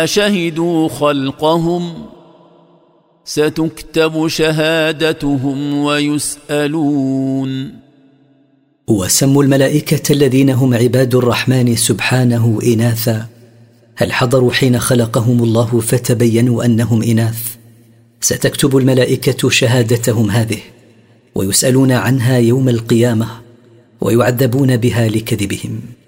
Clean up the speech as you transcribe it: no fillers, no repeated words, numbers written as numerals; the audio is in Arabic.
شهدوا خلقهم ستكتب شهادتهم ويسألون. وسموا الملائكة الذين هم عباد الرحمن سبحانه إناثا، هل حضروا حين خلقهم الله فتبينوا أنهم إناث؟ ستكتب الملائكة شهادتهم هذه، ويسألون عنها يوم القيامة، ويعذبون بها لكذبهم.